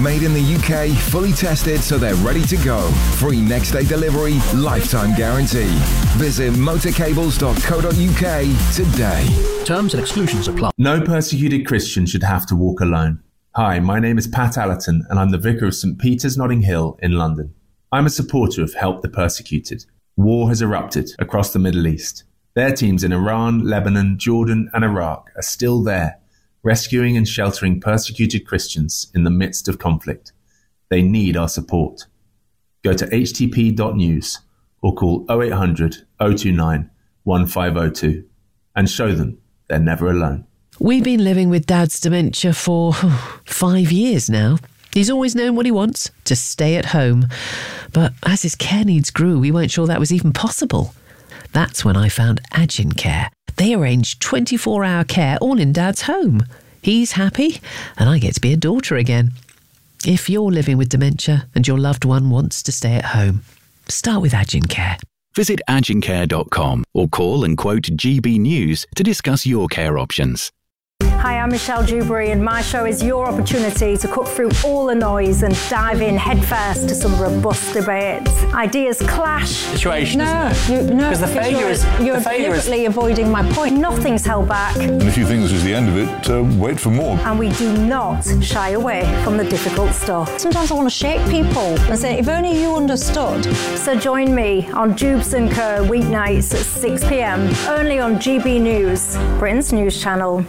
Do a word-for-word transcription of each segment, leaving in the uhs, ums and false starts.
Made in the U K, fully tested so they're ready to go. Free next day delivery, lifetime guarantee. Visit motorcables dot co dot uk today. Terms and exclusions apply. No persecuted Christian should have to walk alone. Hi, my name is Pat Allerton and I'm the Vicar of St Peter's Notting Hill in London. I'm a supporter of Help the Persecuted. War has erupted across the Middle East. Their teams in Iran, Lebanon, Jordan and Iraq are still there, rescuing and sheltering persecuted Christians in the midst of conflict. They need our support. Go to h t p dot news or call oh eight hundred, oh two nine, one five oh two and show them they're never alone. We've been living with Dad's dementia for five years now. He's always known what he wants, to stay at home. But as his care needs grew, we weren't sure that was even possible. That's when I found Agin Care. They arrange twenty-four hour care all in Dad's home. He's happy and I get to be a daughter again. If you're living with dementia and your loved one wants to stay at home, start with Agin Care. Visit agin care dot com or call and quote G B News to discuss your care options. Hi, I'm Michelle Dewberry and my show is your opportunity to cut through all the noise and dive in headfirst to some robust debates. Ideas clash. Situation, no, isn't it? You, no, because the failure you're, is you're the failure deliberately is... avoiding my point. Nothing's held back. And if you think this is the end of it, uh, wait for more. And we do not shy away from the difficult stuff. Sometimes I want to shake people and say, if only you understood. So join me on Jubes and Co weeknights at six p m only on G B News, Britain's news channel.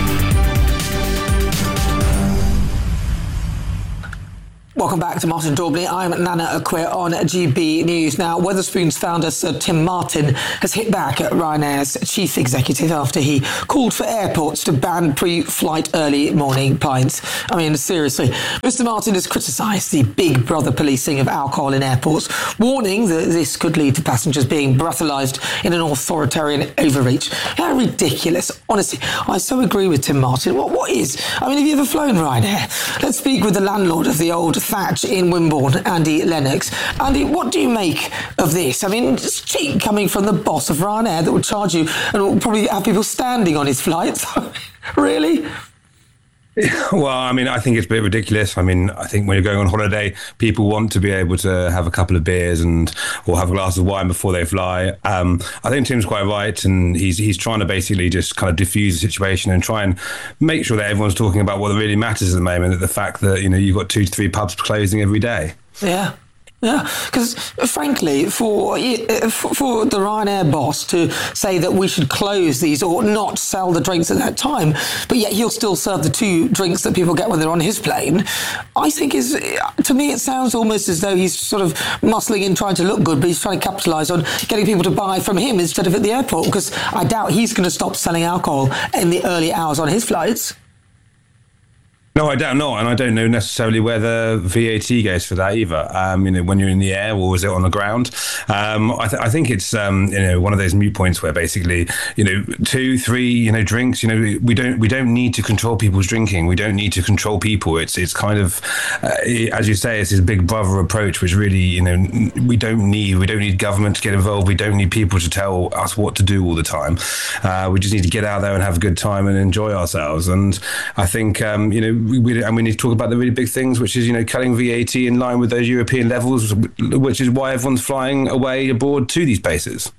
Welcome back to Martin Daubney. I'm Nana Akwe on G B News. Now, Wetherspoon's founder Sir Tim Martin has hit back at Ryanair's chief executive after he called for airports to ban pre-flight early morning pints. I mean, seriously. Mister Martin has criticised the big brother policing of alcohol in airports, warning that this could lead to passengers being breathalyzed in an authoritarian overreach. How ridiculous. Honestly, I so agree with Tim Martin. What, what is? I mean, have you ever flown Ryanair? Let's speak with the landlord of the old Thatch in Wimborne, Andy Lennox. Andy, what do you make of this? I mean, it's cheap coming from the boss of Ryanair that will charge you and will probably have people standing on his flights. Really? Well, I mean, I think it's a bit ridiculous. I mean, I think when you're going on holiday, people want to be able to have a couple of beers and or have a glass of wine before they fly. Um, I think Tim's quite right, and he's he's trying to basically just kind of diffuse the situation and try and make sure that everyone's talking about what really matters at the moment, that the fact that, you know, you've got two to three pubs closing every day. Yeah. Yeah, because frankly, for, for for the Ryanair boss to say that we should close these or not sell the drinks at that time, but yet he'll still serve the two drinks that people get when they're on his plane, I think is, to me, it sounds almost as though he's sort of muscling in trying to look good, but he's trying to capitalise on getting people to buy from him instead of at the airport, because I doubt he's going to stop selling alcohol in the early hours on his flights. No, I doubt not, and I don't know necessarily where the V A T goes for that either. Um, you know, when you're in the air, or is it on the ground? Um, I, th- I think it's um, you know, one of those moot points where basically, you know, two, three, you know, drinks. You know, we don't we don't need to control people's drinking. We don't need to control people. It's it's kind of uh, as you say, it's this big brother approach, which really, you know, we don't need we don't need government to get involved. We don't need people to tell us what to do all the time. Uh, we just need to get out there and have a good time and enjoy ourselves. And I think um, you know. We, we, and we need to talk about the really big things, which is, you know, cutting V A T in line with those European levels, which is why everyone's flying away abroad to these places.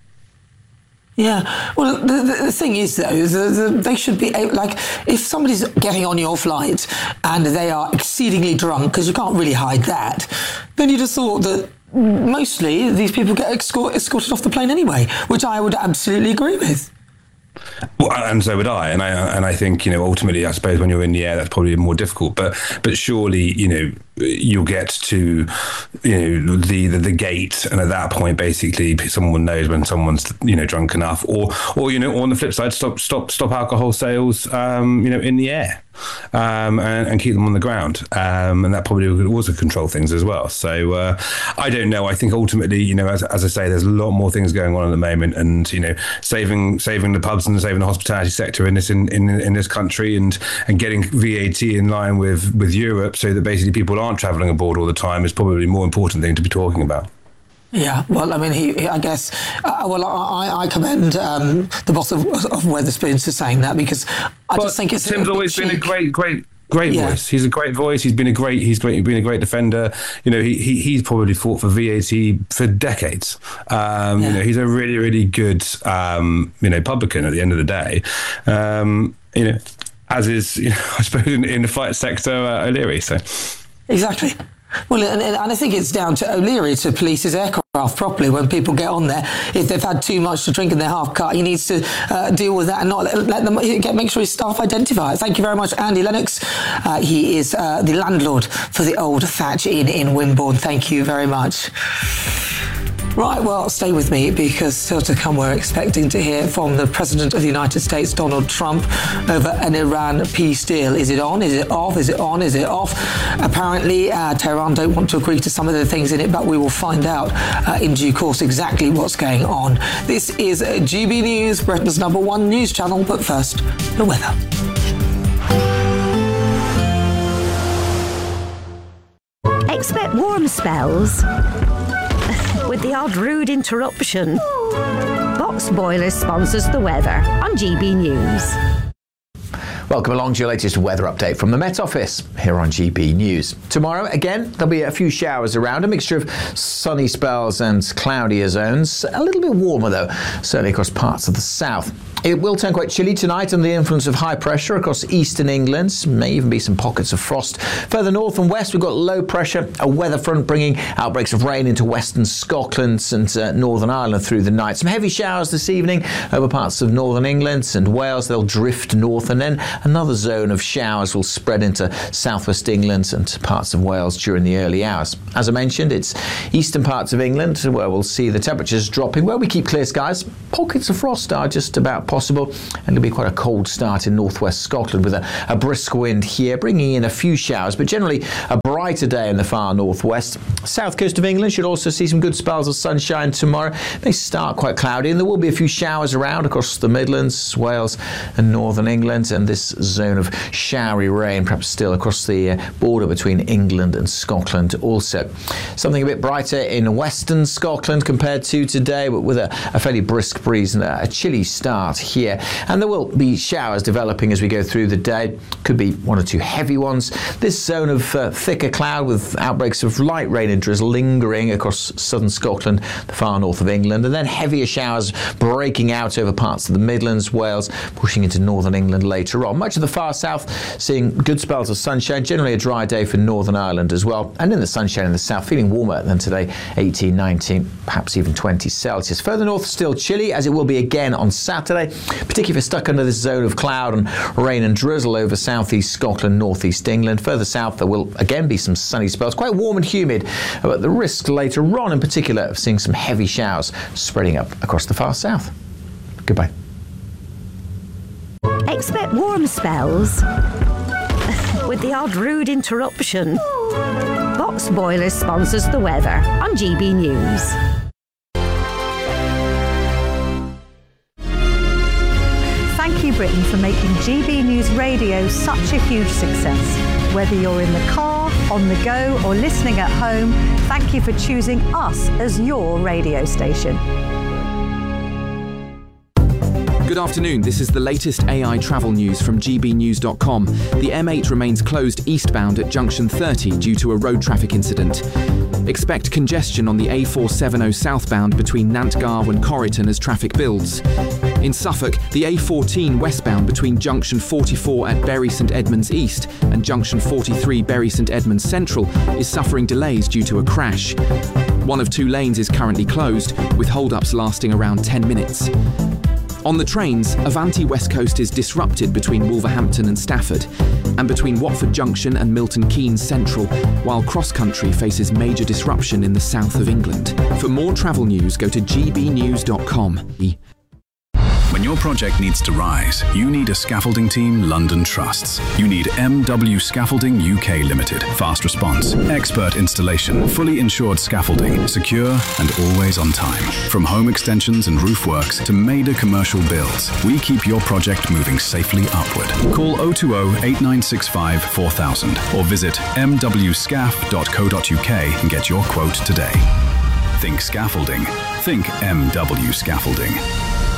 Yeah, well, the, the, the thing is, though, the, the, they should be, like, if somebody's getting on your flight and they are exceedingly drunk, because you can't really hide that, then you'd have thought that mostly these people get escort, escorted off the plane anyway, which I would absolutely agree with. Well, and so would I, and I and I think, you know, ultimately, I suppose when you're in the air, that's probably more difficult. But but surely, you know, you'll get to, you know, the, the the gate, and at that point, basically, someone knows when someone's, you know, drunk enough, or or you know, or on the flip side, stop stop stop alcohol sales, um, you know, in the air. Um, and, and keep them on the ground, um, and that probably would also control things as well. So uh, I don't know. I think ultimately, you know, as, as I say, there's a lot more things going on at the moment, and you know, saving saving the pubs and saving the hospitality sector in this in, in, in this country, and and getting V A T in line with with Europe, so that basically people aren't travelling abroad all the time, is probably a more important thing to be talking about. Yeah, well, I mean, he, he I guess, uh, well, I, I commend um, the boss of, of Wetherspoons for saying that, because I but just think it's Tim's a always cheap. been a great, great. Great Yeah. voice. He's a great voice. He's been a great. He's great. Been a great defender. You know, he, he he's probably fought for V A T for decades. Um, Yeah. You know, he's a really really good um, you know publican at the end of the day. Um, you know, as is you know, I suppose in, in the flight sector uh, O'Leary. So Exactly. Well, and, and I think it's down to O'Leary to police his aircraft properly when people get on there. If they've had too much to drink and they're half cut, he needs to uh, deal with that and not let, let them get, make sure his staff identify it. Thank you very much, Andy Lennox. Uh, he is uh, the landlord for the Old Thatch Inn in Wimborne. Thank you very much. Right, well, stay with me because still to come we're expecting to hear from the President of the United States, Donald Trump, over an Iran peace deal. Is it on? Is it off? Is it on? Is it off? Apparently, uh, Tehran don't want to agree to some of the things in it, but we will find out uh, in due course exactly what's going on. This is G B News, Britain's number one news channel, but first, the weather. Expect warm spells with the odd rude interruption. Box Boilers sponsors the weather on G B News. Welcome along to your latest weather update from the Met Office here on G B News. Tomorrow, again, there'll be a few showers around, a mixture of sunny spells and cloudier zones. A little bit warmer, though, certainly across parts of the south. It will turn quite chilly tonight under the influence of high pressure across eastern England. May even be some pockets of frost. Further north and west, we've got low pressure, a weather front bringing outbreaks of rain into western Scotland and uh, Northern Ireland through the night. Some heavy showers this evening over parts of northern England and Wales. They'll drift north, and then another zone of showers will spread into southwest England and parts of Wales during the early hours. As I mentioned, it's eastern parts of England where we'll see the temperatures dropping. Where we keep clear skies, pockets of frost are just about possible, and it'll be quite a cold start in northwest Scotland with a, a brisk wind here, bringing in a few showers, but generally a brighter day in the far northwest. South coast of England should also see some good spells of sunshine tomorrow. They start quite cloudy, and there will be a few showers around across the Midlands, Wales and northern England, and this zone of showery rain perhaps still across the uh, border between England and Scotland also. Something a bit brighter in western Scotland compared to today, but with a, a fairly brisk breeze and a, a chilly start here. And there will be showers developing as we go through the day. Could be one or two heavy ones. This zone of uh, thicker cloud with outbreaks of light rain and drizzle lingering across southern Scotland, the far north of England, and then heavier showers breaking out over parts of the Midlands, Wales, pushing into northern England later on. Much of the far south seeing good spells of sunshine, generally a dry day for Northern Ireland as well. And in the sunshine in the south, feeling warmer than today, eighteen, nineteen, perhaps even twenty Celsius. Further north, still chilly, as it will be again on Saturday, particularly if you're stuck under this zone of cloud and rain and drizzle over southeast Scotland, northeast England. Further south, there will again be some sunny spells, quite warm and humid, but the risk later on in particular of seeing some heavy showers spreading up across the far south. Goodbye. Expect warm spells with the odd rude interruption. Box Boilers sponsors the weather on G B News. Thank you, Britain, for making G B News Radio such a huge success. Whether you're in the car, on the go, or listening at home, thank you for choosing us as your radio station. Good afternoon, this is the latest A I travel news from G B news dot com. The M eight remains closed eastbound at junction thirty due to a road traffic incident. Expect congestion on the A four seventy southbound between Nantgarw and Corriton as traffic builds. In Suffolk, the A fourteen westbound between junction forty-four at Bury St Edmunds East and junction forty-three Bury St Edmunds Central is suffering delays due to a crash. One of two lanes is currently closed, with hold-ups lasting around ten minutes. On the trains, Avanti West Coast is disrupted between Wolverhampton and Stafford, and between Watford Junction and Milton Keynes Central, while Cross Country faces major disruption in the south of England. For more travel news, go to G B news dot com. When your project needs to rise, you need a scaffolding team London trusts. You need M W Scaffolding U K Limited. Fast response, expert installation, fully insured scaffolding, secure and always on time. From home extensions and roof works to major commercial builds, we keep your project moving safely upward. Call zero two zero, eight nine six five, four thousand or visit m w scaff dot co dot u k and get your quote today. Think scaffolding. Think M W Scaffolding.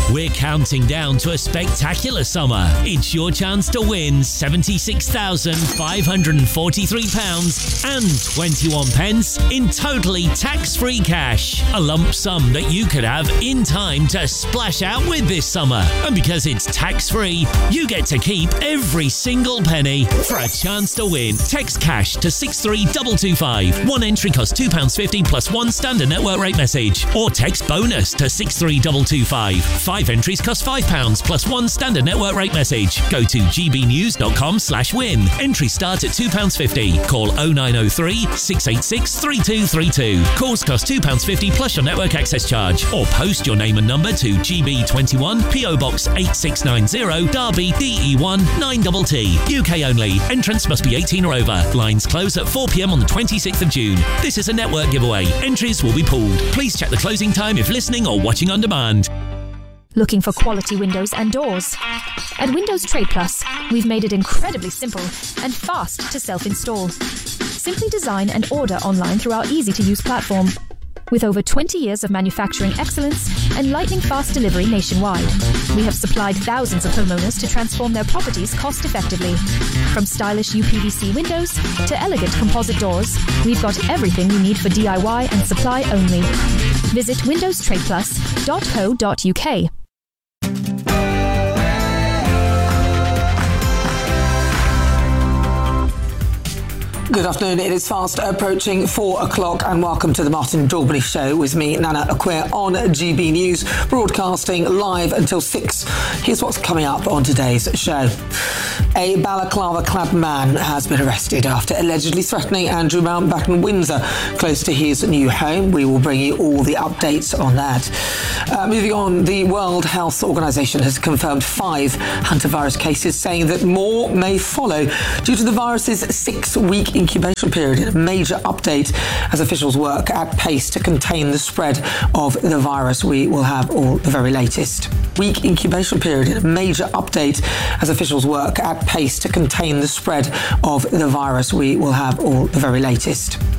We're counting down to a spectacular summer. It's your chance to win seventy-six thousand five hundred forty-three pounds and twenty-one pence in totally tax-free cash. A lump sum that you could have in time to splash out with this summer. And because it's tax-free, you get to keep every single penny. For a chance to win, text cash to six three two two five. One entry costs two pounds fifty plus one standard network rate message. Or text bonus to six three two two five. Five entries cost five pounds plus one standard network rate message. Go to gbnews.com slash win. Entries start at two pounds fifty. Call oh nine oh three, six eight six, three two three two. Calls cost two pounds fifty plus your network access charge. Or post your name and number to G B twenty-one, P O Box eight six nine zero, Derby, D E one nine T T. U K only. Entrance must be eighteen or over. Lines close at four p.m. on the twenty-sixth of June. This is a network giveaway. Entries will be pooled. Please check the closing time if listening or watching on demand. Looking for quality windows and doors? At Windows Trade Plus, we've made it incredibly simple and fast to self-install. Simply design and order online through our easy-to-use platform. With over twenty years of manufacturing excellence and lightning-fast delivery nationwide, we have supplied thousands of homeowners to transform their properties cost-effectively. From stylish U P V C windows to elegant composite doors, we've got everything you need for D I Y and supply only. Visit windows trade plus dot co dot U K. Good afternoon. It is fast approaching four o'clock and welcome to the Martin Daubney Show with me, Nana Acquia, on G B News, broadcasting live until six. Here's what's coming up on today's show. A balaclava-clad man has been arrested after allegedly threatening Andrew Mountbatten Windsor close to his new home. We will bring you all the updates on that. Uh, moving on, the World Health Organization has confirmed five hantavirus cases, saying that more may follow due to the virus's six-week incubation period. A major update as officials work at pace to contain the spread of the virus. We will have all the very latest. Week incubation period. A major update as officials work at pace to contain the spread of the virus. We will have all the very latest.